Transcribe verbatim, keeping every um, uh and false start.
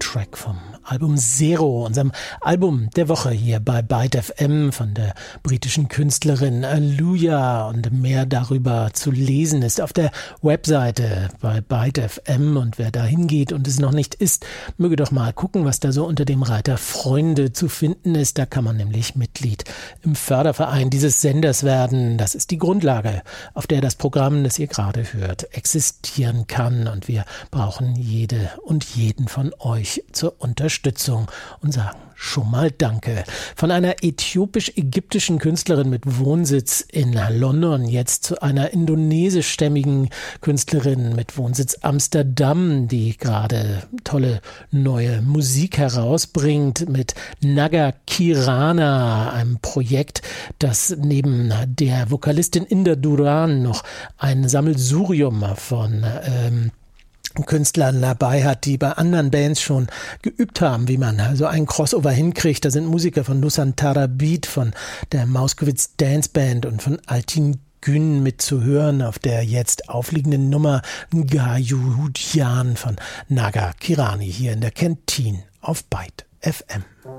Track vom Album Zero, unserem Album der Woche hier bei Byte F M von der britischen Künstlerin Aaliyah, und mehr darüber zu lesen ist auf der Webseite bei Byte F M, und wer da hingeht und es noch nicht ist, möge doch mal gucken, was da so unter dem Reiter Freunde zu finden ist. Da kann man nämlich Mitglied im Förderverein dieses Senders werden. Das ist die Grundlage, auf der das Programm, das ihr gerade hört, existieren kann, und wir brauchen jede und jeden von euch zur Unterstützung und sagen schon mal Danke. Von einer äthiopisch-ägyptischen Künstlerin mit Wohnsitz in London jetzt zu einer indonesischstämmigen Künstlerin mit Wohnsitz Amsterdam, die gerade tolle neue Musik herausbringt mit Naga Kirana, einem Projekt, das neben der Vokalistin Inda Duran noch ein Sammelsurium von ähm, Künstlern dabei hat, die bei anderen Bands schon geübt haben, wie man so einen Crossover hinkriegt. Da sind Musiker von Nusantara Beat, von der Mauskowitz Dance Band und von Altin Gün mit zu hören auf der jetzt aufliegenden Nummer Ngayuhudian von Naga Kirani hier in der Kantine auf Byte F M.